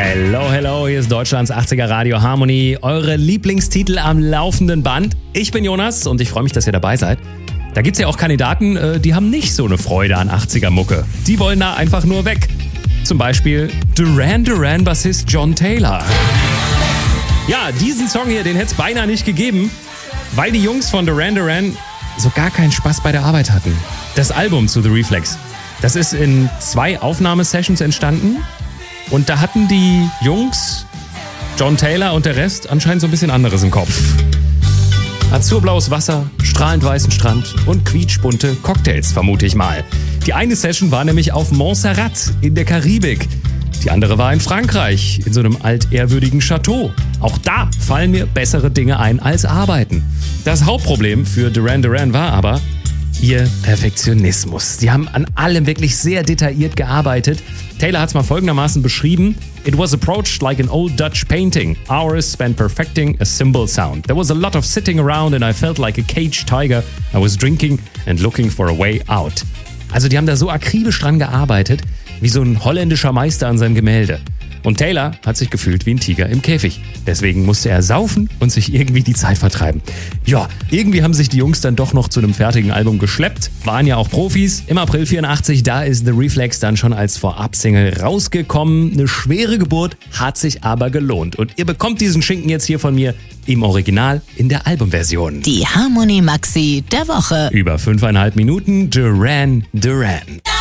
Hello, hello, hier ist Deutschlands 80er Radio Harmony, eure Lieblingstitel am laufenden Band. Ich bin Jonas und ich freue mich, dass ihr dabei seid. Da gibt's ja auch Kandidaten, die haben nicht so eine Freude an 80er-Mucke. Die wollen da einfach nur weg. Zum Beispiel Duran Duran-Bassist John Taylor. Ja, diesen Song hier, den hätte es beinahe nicht gegeben, weil die Jungs von Duran Duran so gar keinen Spaß bei der Arbeit hatten. Das Album zu The Reflex, das ist in 2 Aufnahmesessions entstanden. Und da hatten die Jungs, John Taylor und der Rest, anscheinend so ein bisschen anderes im Kopf. Azurblaues Wasser, strahlend weißen Strand und quietschbunte Cocktails, vermute ich mal. Die eine Session war nämlich auf Montserrat in der Karibik. Die andere war in Frankreich, in so einem altehrwürdigen Chateau. Auch da fallen mir bessere Dinge ein als Arbeiten. Das Hauptproblem für Duran Duran war aber ihr Perfektionismus. Sie haben an allem wirklich sehr detailliert gearbeitet. Taylor hat es mal folgendermaßen beschrieben: It was approached like an old Dutch painting. Hours spent perfecting a cymbal sound. There was a lot of sitting around and I felt like a caged tiger. I was drinking and looking for a way out. Also die haben da so akribisch dran gearbeitet, wie so ein holländischer Meister an seinem Gemälde. Und Taylor hat sich gefühlt wie ein Tiger im Käfig. Deswegen musste er saufen und sich irgendwie die Zeit vertreiben. Ja, irgendwie haben sich die Jungs dann doch noch zu einem fertigen Album geschleppt. Waren ja auch Profis. Im April 84, da ist The Reflex dann schon als Vorab-Single rausgekommen. Eine schwere Geburt, hat sich aber gelohnt. Und ihr bekommt diesen Schinken jetzt hier von mir im Original in der Albumversion. Die Harmony Maxi der Woche. Über 5,5 Minuten Duran Duran.